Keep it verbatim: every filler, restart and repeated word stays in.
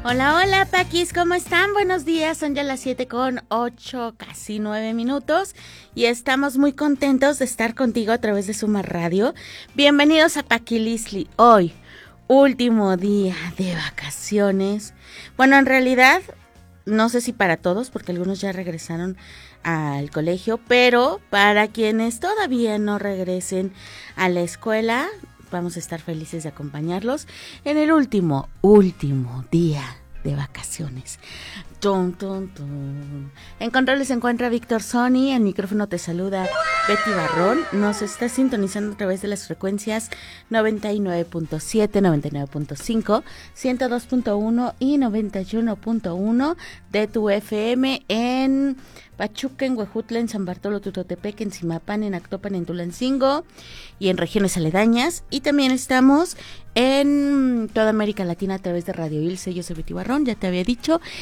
Hola, hola, Paquis, ¿cómo están? Buenos días, son ya las siete con ocho, casi nueve minutos y estamos muy contentos de estar contigo a través de Suma Radio. Bienvenidos a Paquilisli, hoy, último día de vacaciones. Bueno, en realidad, no sé si para todos, porque algunos ya regresaron al colegio, pero para quienes todavía no regresen a la escuela, vamos a estar felices de acompañarlos en el último, último día de vacaciones. Tum, tum, tum. En controles se encuentra Víctor Sony, en micrófono te saluda Betty Barrón. Nos está sintonizando a través de las frecuencias noventa y nueve punto siete, noventa y nueve punto cinco, ciento dos punto uno y noventa y uno punto uno de tu F M en Pachuca, en Huejutla, en San Bartolo, Tutotepec, en Zimapán, en Actopan, en Tulancingo y en regiones aledañas. Y también estamos en toda América Latina a través de Radio Ilse. Yo soy Betty Barrón, ya te había dicho.